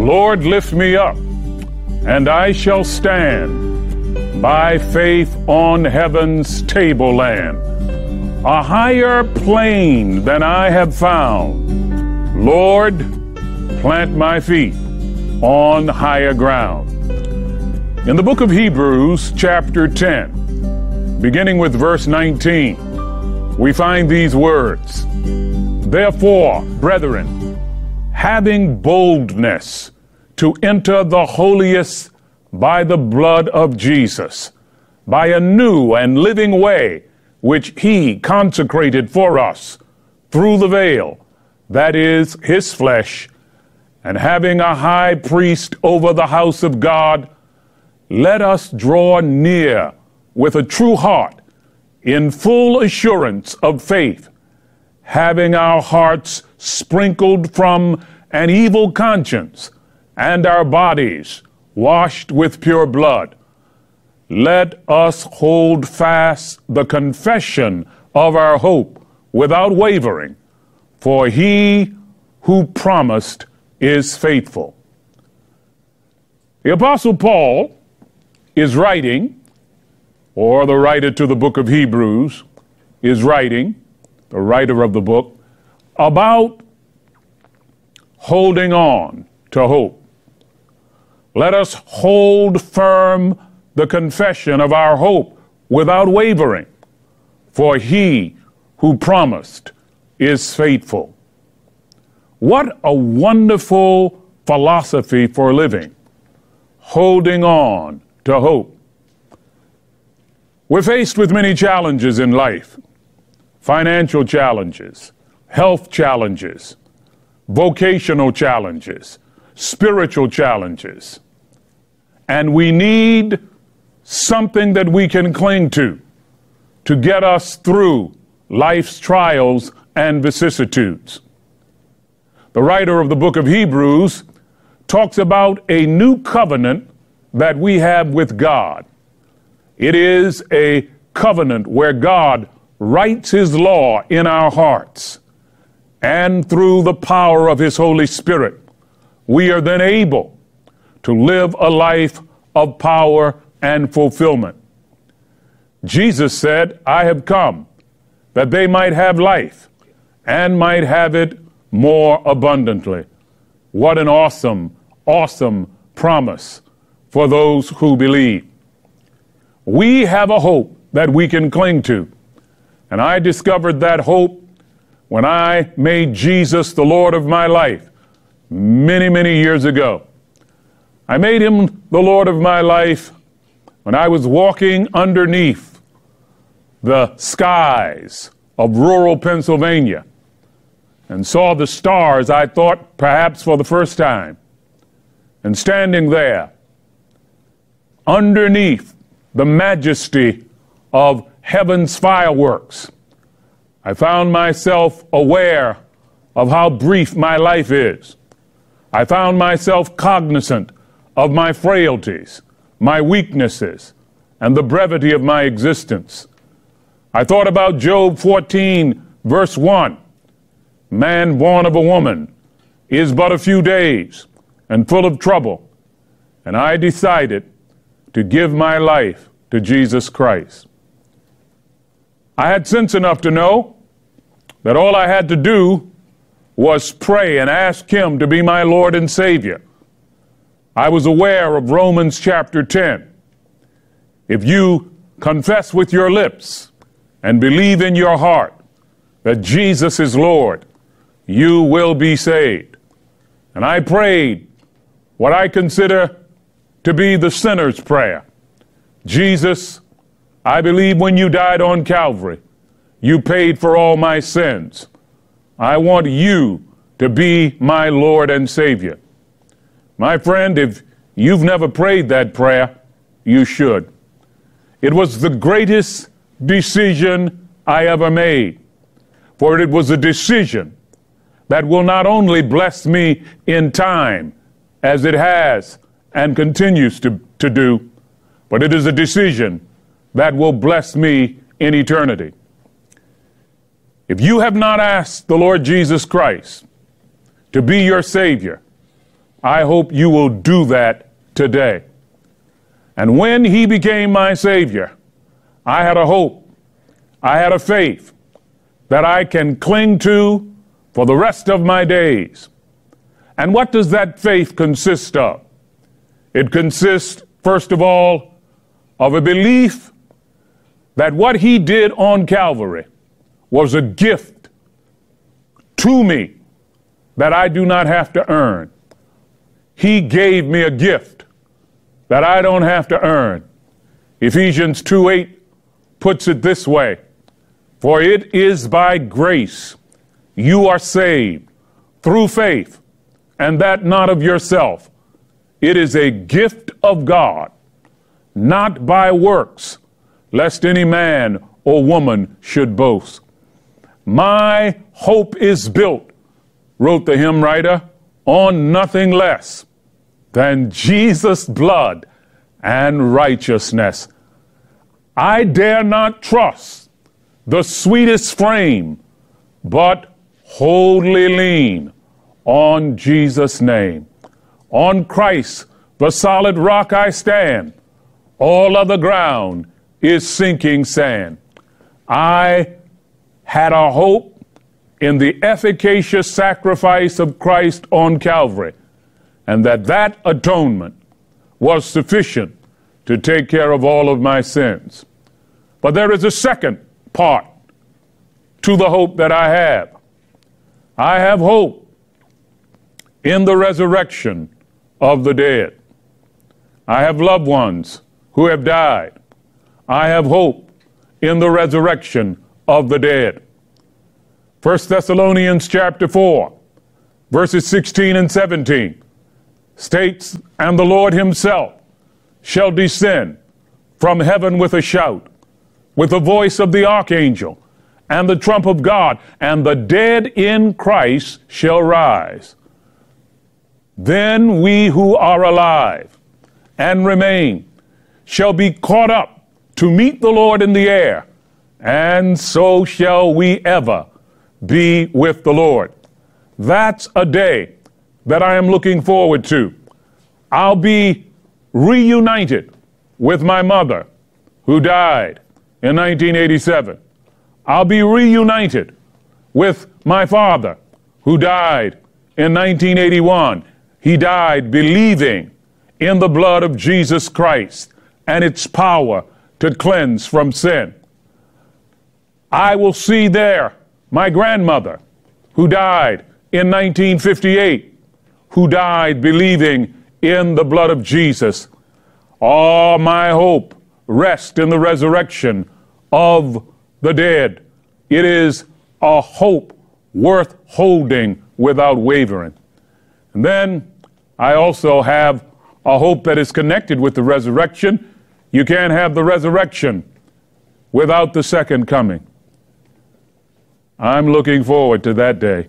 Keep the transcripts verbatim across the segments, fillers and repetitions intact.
Lord, lift me up, and I shall stand by faith on heaven's tableland, a higher plane than I have found. Lord, plant my feet on higher ground. In the book of Hebrews, chapter ten, beginning with verse nineteen, we find these words: Therefore, brethren, having boldness to enter the holiest by the blood of Jesus, by a new and living way which he consecrated for us through the veil, that is, his flesh, and having a high priest over the house of God, let us draw near with a true heart, in full assurance of faith, having our hearts sprinkled from an evil conscience, and our bodies washed with pure blood. Let us hold fast the confession of our hope without wavering, for he who promised is faithful. The Apostle Paul is writing, or the writer to the book of Hebrews is writing, the writer of the book, about holding on to hope. Let us hold firm the confession of our hope without wavering, for he who promised is faithful. What a wonderful philosophy for living, holding on to hope. We're faced with many challenges in life: financial challenges, health challenges, vocational challenges, spiritual challenges. And we need something that we can cling to to get us through life's trials and vicissitudes. The writer of the book of Hebrews talks about a new covenant that we have with God. It is a covenant where God writes his law in our hearts, and through the power of his Holy Spirit, we are then able to live a life of power and fulfillment. Jesus said, I have come that they might have life and might have it more abundantly. What an awesome, awesome promise for those who believe. We have a hope that we can cling to. And I discovered that hope when I made Jesus the Lord of my life many, many years ago. I made him the Lord of my life when I was walking underneath the skies of rural Pennsylvania and saw the stars, I thought, perhaps for the first time. And standing there, underneath the majesty of heaven's fireworks, I found myself aware of how brief my life is. I found myself cognizant of my frailties, my weaknesses, and the brevity of my existence. I thought about Job fourteen, verse one. Man born of a woman is but a few days and full of trouble. And I decided to give my life to Jesus Christ. I had sense enough to know that all I had to do was pray and ask him to be my Lord and Savior. I was aware of Romans chapter ten. If you confess with your lips and believe in your heart that Jesus is Lord, you will be saved. And I prayed what I consider to be the sinner's prayer. Jesus, I believe when you died on Calvary, you paid for all my sins. I want you to be my Lord and Savior. My friend, if you've never prayed that prayer, you should. It was the greatest decision I ever made, for it was a decision that will not only bless me in time, as it has and continues to, to do, but it is a decision that will bless me in eternity. If you have not asked the Lord Jesus Christ to be your Savior, I hope you will do that today. And when he became my Savior, I had a hope, I had a faith that I can cling to for the rest of my days. And what does that faith consist of? It consists, first of all, of a belief that what he did on Calvary was a gift to me that I do not have to earn. He gave me a gift that I don't have to earn. Ephesians two eight puts it this way, for it is by grace you are saved through faith, and that not of yourself. It is a gift of God, not by works, lest any man or woman should boast. My hope is built, wrote the hymn writer, on nothing less than Jesus' blood and righteousness. I dare not trust the sweetest frame, but wholly lean on Jesus' name. On Christ, the solid rock I stand. All other ground is sinking sand. I had a hope in the efficacious sacrifice of Christ on Calvary, and that that atonement was sufficient to take care of all of my sins. But there is a second part to the hope that I have. I have hope in the resurrection of the dead. I have loved ones who have died. I have hope in the resurrection of the dead. First Thessalonians chapter four, verses sixteen and seventeen states, and the Lord himself shall descend from heaven with a shout, with the voice of the archangel, and the trump of God, and the dead in Christ shall rise. Then we who are alive and remain shall be caught up to meet the Lord in the air, and so shall we ever be with the Lord. That's a day that I am looking forward to. I'll be reunited with my mother, who died in nineteen eighty-seven. I'll be reunited with my father, who died in nineteen eighty-one. He died believing in the blood of Jesus Christ and its power to cleanse from sin. I will see there my grandmother, who died in nineteen fifty-eight, who died believing in the blood of Jesus. All my hope rests in the resurrection of the dead. It is a hope worth holding without wavering. And then I also have a hope that is connected with the resurrection. You can't have the resurrection without the second coming. I'm looking forward to that day.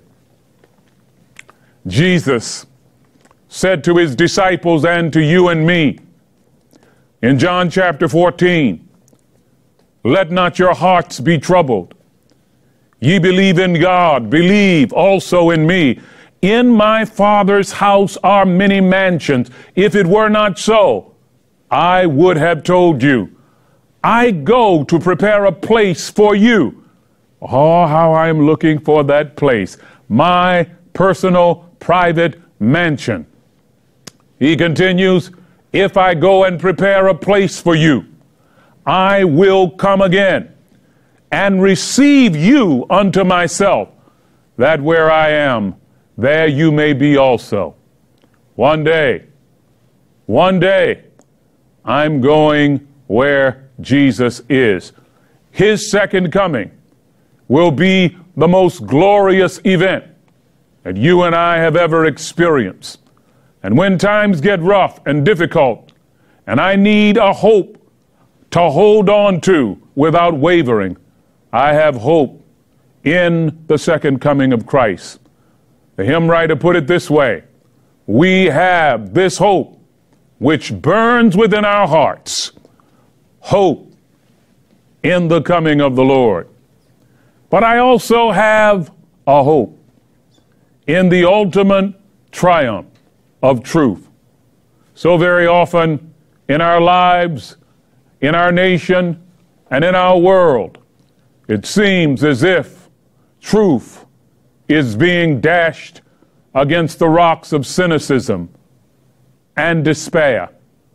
Jesus said to his disciples and to you and me in John chapter fourteen, let not your hearts be troubled. Ye believe in God, believe also in me. In my Father's house are many mansions. If it were not so, I would have told you. I go to prepare a place for you. Oh, how I'm looking for that place. My personal, private mansion. He continues, if I go and prepare a place for you, I will come again and receive you unto myself, that where I am, there you may be also. One day, one day, I'm going where Jesus is. His second coming will be the most glorious event that you and I have ever experienced. And when times get rough and difficult, and I need a hope to hold on to without wavering, I have hope in the second coming of Christ. The hymn writer put it this way, we have this hope which burns within our hearts, hope in the coming of the Lord. But I also have a hope in the ultimate triumph of truth. So very often in our lives, in our nation, and in our world, it seems as if truth is being dashed against the rocks of cynicism and despair.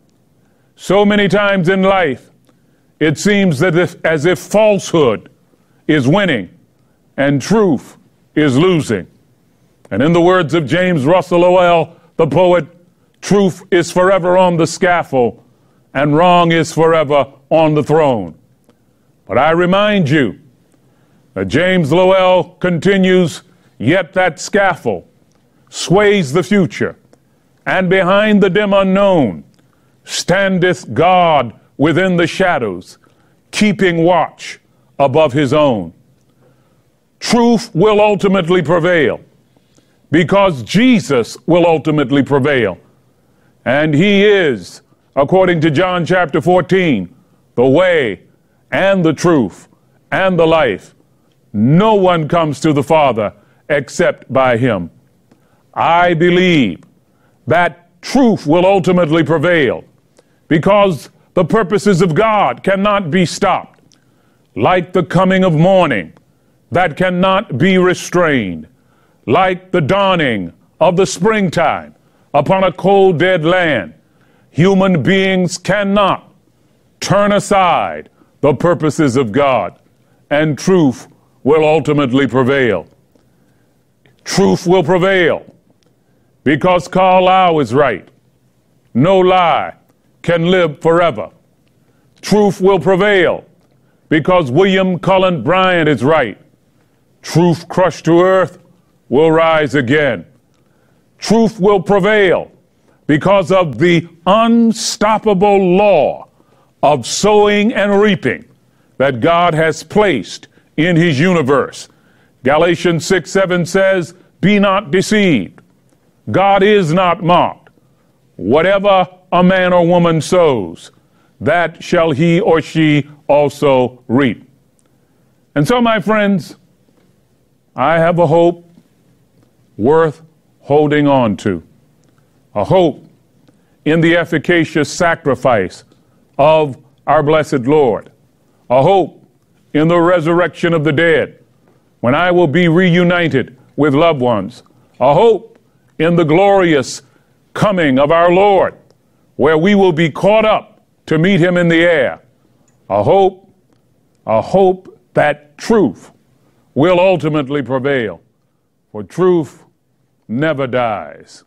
So many times in life, it seems that if, as if falsehood is winning and truth is losing. And in the words of James Russell Lowell, the poet, truth is forever on the scaffold and wrong is forever on the throne. But I remind you that James Lowell continues, yet that scaffold sways the future, and behind the dim unknown standeth God within the shadows, keeping watch above his own. Truth will ultimately prevail because Jesus will ultimately prevail. And he is, according to John chapter fourteen, the way and the truth and the life. No one comes to the Father except by him. I believe that truth will ultimately prevail because the purposes of God cannot be stopped, like the coming of morning that cannot be restrained, like the dawning of the springtime upon a cold, dead land. Human beings cannot turn aside the purposes of God, and truth will ultimately prevail. Truth will prevail because Carlyle is right. No lie can live forever. Truth will prevail because William Cullen Bryant is right. Truth crushed to earth will rise again. Truth will prevail because of the unstoppable law of sowing and reaping that God has placed in his universe. Galatians six seven says, be not deceived. God is not mocked. Whatever a man or woman sows, that shall he or she also reap. And so, my friends, I have a hope worth holding on to. A hope in the efficacious sacrifice of our blessed Lord. A hope in the resurrection of the dead, when I will be reunited with loved ones. A hope in the glorious coming of our Lord, where we will be caught up to meet him in the air. A hope, a hope that truth will ultimately prevail, for truth never dies.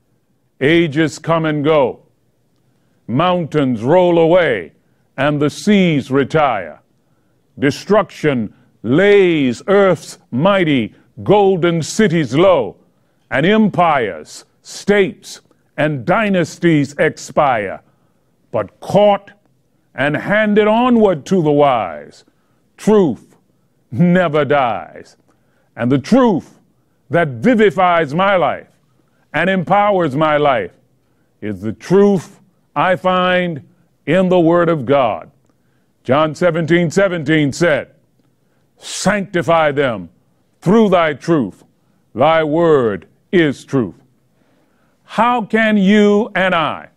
Ages come and go. Mountains roll away and the seas retire. Destruction lays earth's mighty golden cities low, and empires, states, and dynasties expire. But caught and handed onward to the wise, truth never dies. And the truth that vivifies my life and empowers my life is the truth I find in the Word of God. John seventeen seventeen said, sanctify them through thy truth. Thy word is truth. How can you and I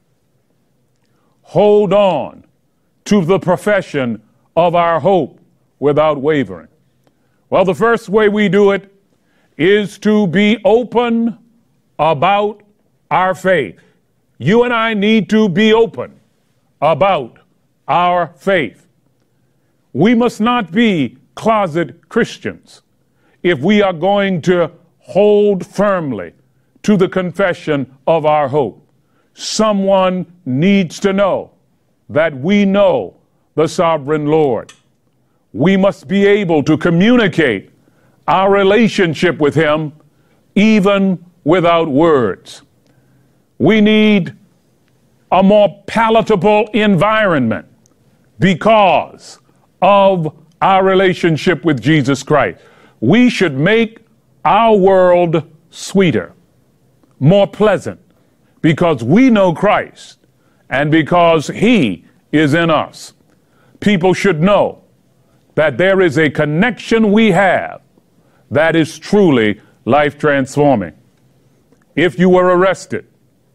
hold on to the profession of our hope without wavering? Well, the first way we do it is to be open about our faith. You and I need to be open about our faith. We must not be closet Christians if we are going to hold firmly to the confession of our hope. Someone needs to know that we know the sovereign Lord. We must be able to communicate our relationship with him even without words. We need a more palatable environment because of our relationship with Jesus Christ. We should make our world sweeter, more pleasant, because we know Christ and because he is in us. People should know that there is a connection we have that is truly life transforming. If you were arrested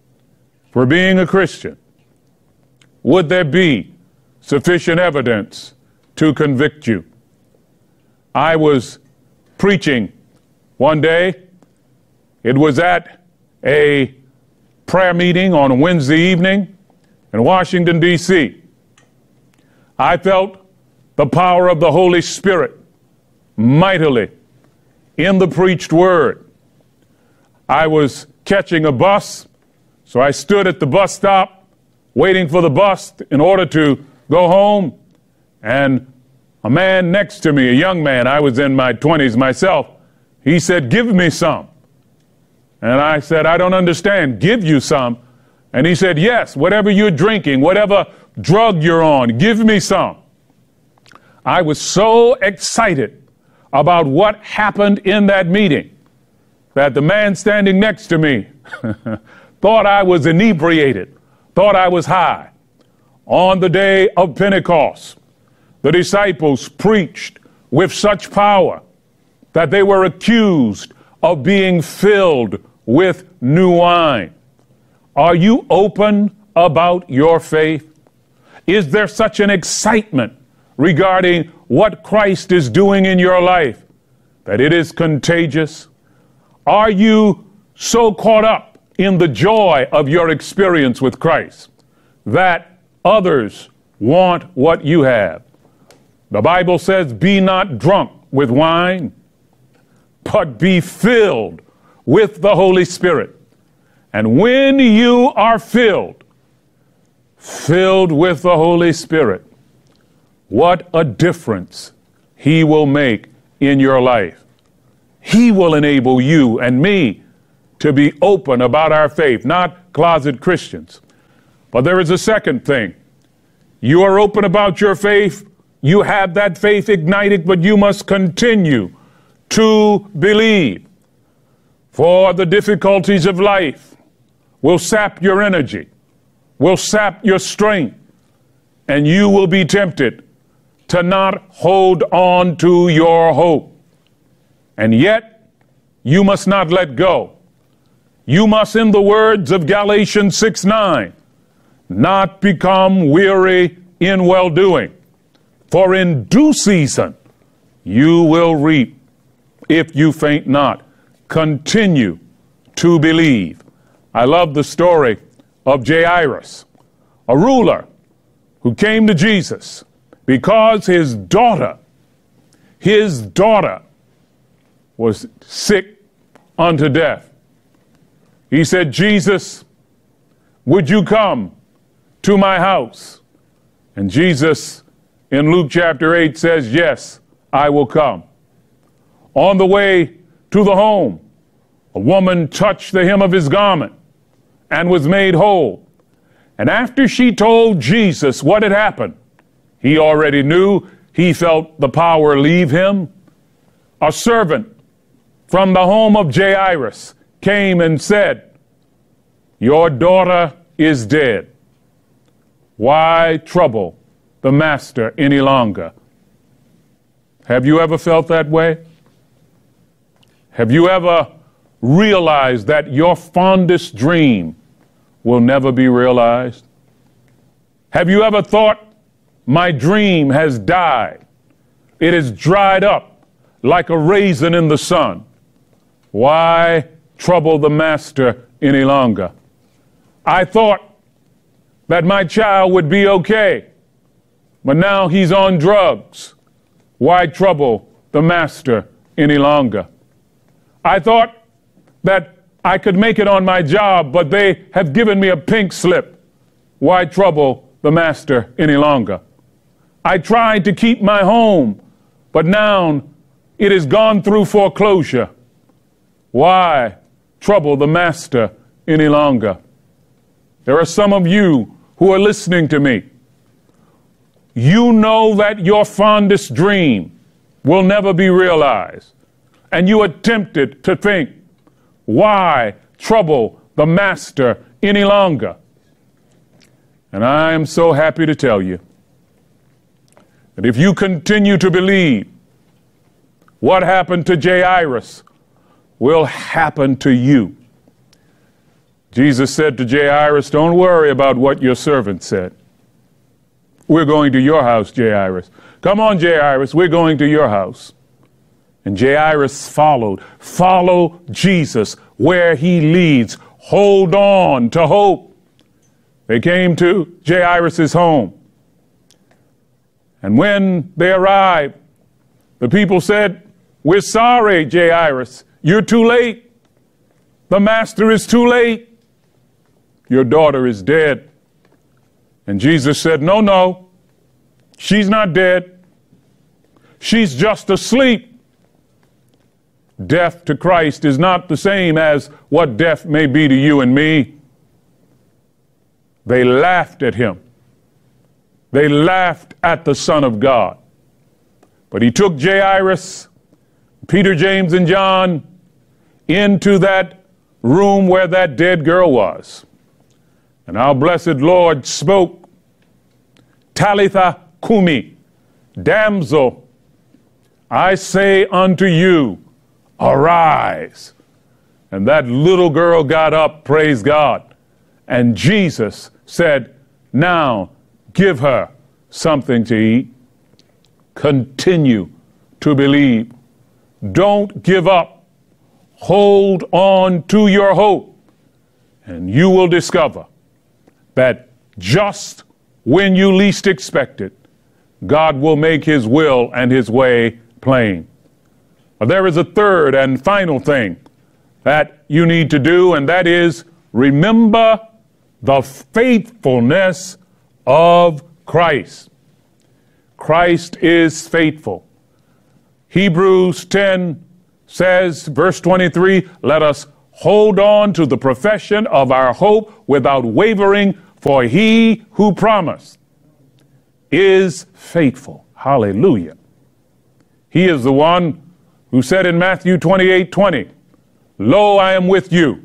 for being a Christian, would there be sufficient evidence to convict you? I was preaching one day. It was at a prayer meeting on a Wednesday evening in Washington, D C I felt the power of the Holy Spirit mightily in the preached word. I was catching a bus, so I stood at the bus stop waiting for the bus in order to go home, and a man next to me, a young man, I was in my twenties myself, he said, "Give me some." And I said, "I don't understand. Give you some?" And he said, "Yes, whatever you're drinking, whatever drug you're on, give me some." I was so excited about what happened in that meeting that the man standing next to me thought I was inebriated, thought I was high. On the day of Pentecost, the disciples preached with such power that they were accused of being filled with new wine. Are you open about your faith? Is there such an excitement regarding what Christ is doing in your life that it is contagious? Are you so caught up in the joy of your experience with Christ that others want what you have? The Bible says, "Be not drunk with wine, but be filled with the Holy Spirit." And when you are filled, filled with the Holy Spirit, what a difference He will make in your life. He will enable you and me to be open about our faith, not closet Christians. But there is a second thing. You are open about your faith. You have that faith ignited, but you must continue to believe. For the difficulties of life will sap your energy, will sap your strength, and you will be tempted to not hold on to your hope. And yet, you must not let go. You must, in the words of Galatians six nine, not become weary in well-doing, for in due season you will reap if you faint not. Continue to believe. I love the story of Jairus, a ruler who came to Jesus because his daughter, his daughter was sick unto death. He said, "Jesus, would you come to my house?" And Jesus in Luke chapter eight says, "Yes, I will come." On the way to the home, a woman touched the hem of his garment and was made whole. And after she told Jesus what had happened, he already knew. He felt the power leave him. A servant from the home of Jairus came and said, "Your daughter is dead. Why trouble the master any longer?" Have you ever felt that way? Have you ever realized that your fondest dream will never be realized? Have you ever thought, "My dream has died. It is dried up like a raisin in the sun. Why trouble the master any longer? I thought that my child would be okay, but now he's on drugs. Why trouble the master any longer? I thought that I could make it on my job, but they have given me a pink slip. Why trouble the master any longer? I tried to keep my home, but now it has gone through foreclosure. Why trouble the master any longer?" There are some of you who are listening to me. You know that your fondest dream will never be realized, and you are tempted to think, "Why trouble the master any longer?" And I am so happy to tell you that if you continue to believe, what happened to Jairus will happen to you. Jesus said to Jairus, don't worry about what your servant said. We're going to your house, Jairus. Come on, Jairus, we're going to your house. And Jairus followed. Follow Jesus where he leads. Hold on to hope. They came to Jairus' home. And when they arrived, the people said, we're sorry, Jairus. You're too late. The master is too late. Your daughter is dead. And Jesus said, no, no, she's not dead. She's just asleep. Death to Christ is not the same as what death may be to you and me. They laughed at him. They laughed at the Son of God. But he took Jairus, Peter, James, and John into that room where that dead girl was. And our blessed Lord spoke, Talitha Kumi, damsel, I say unto you, arise. And that little girl got up, praise God. And Jesus said, now give her something to eat. Continue to believe. Don't give up. Hold on to your hope. And you will discover that just when you least expect it, God will make his will and his way plain. But there is a third and final thing that you need to do, and that is remember the faithfulness of Christ. Christ is faithful. Hebrews ten says, verse twenty-three, let us hold on to the profession of our hope without wavering, for he who promised is faithful. Hallelujah. He is the one who said in Matthew twenty-eight twenty, lo, I am with you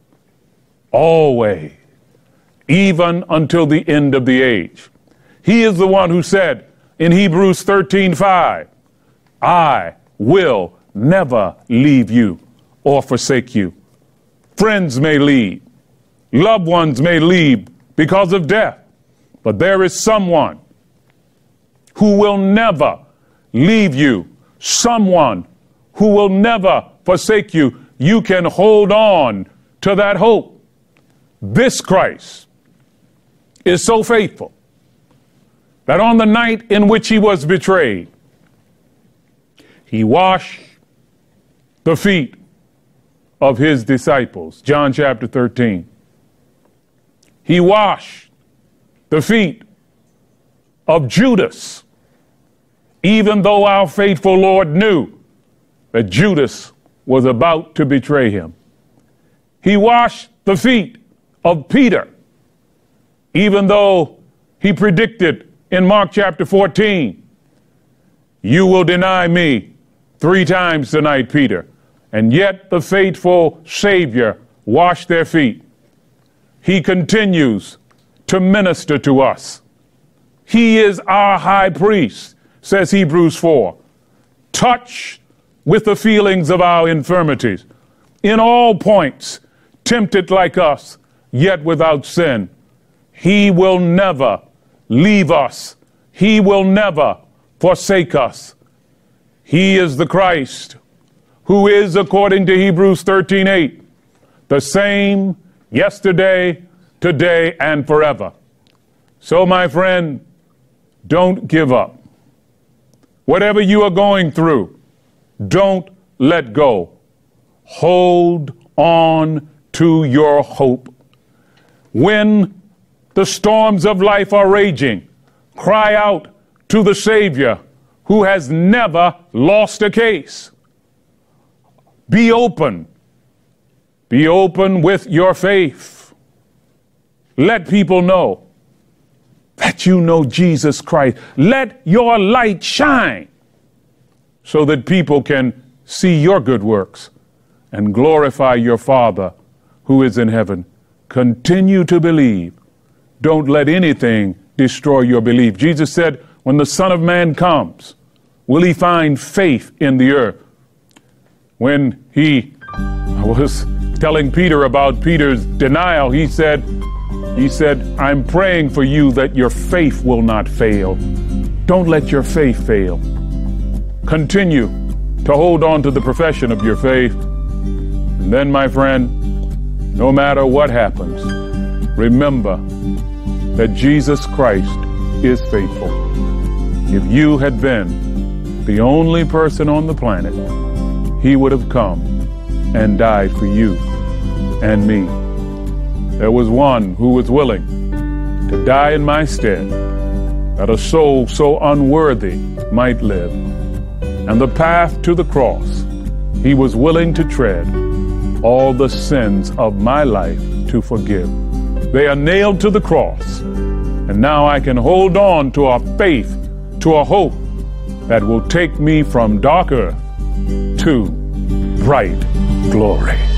always, even until the end of the age. He is the one who said in Hebrews thirteen five, I will never leave you or forsake you. Friends may leave, loved ones may leave because of death, but there is someone who will never leave you, someone who will never forsake you. You can hold on to that hope. This Christ is so faithful that on the night in which he was betrayed, he washed the feet of his disciples. John chapter thirteen. He washed the feet of Judas, even though our faithful Lord knew that Judas was about to betray him. He washed the feet of Peter, even though he predicted in Mark chapter fourteen, you will deny me three times tonight, Peter. And yet the faithful Savior washed their feet. He continues to minister to us. He is our high priest, says Hebrews four, touched with the feelings of our infirmities, in all points tempted like us, yet without sin. He will never leave us. He will never forsake us. He is the Christ who is, according to Hebrews thirteen eight, the same yesterday, today, and forever. So, my friend, don't give up. Whatever you are going through, don't let go. Hold on to your hope. When the storms of life are raging, cry out to the Savior who has never lost a case. Be open. Be open with your faith. Let people know that you know Jesus Christ. Let your light shine so that people can see your good works and glorify your Father who is in heaven. Continue to believe. Don't let anything destroy your belief. Jesus said, when the Son of Man comes, will he find faith in the earth? When he was telling Peter about Peter's denial, he said, he said, I'm praying for you that your faith will not fail. Don't let your faith fail. Continue to hold on to the profession of your faith. And then, my friend, no matter what happens, remember that Jesus Christ is faithful. If you had been the only person on the planet, he would have come and died for you and me. There was one who was willing to die in my stead, that a soul so unworthy might live. And the path to the cross, he was willing to tread all the sins of my life to forgive. They are nailed to the cross, and now I can hold on to a faith, to a hope that will take me from dark earth to bright glory.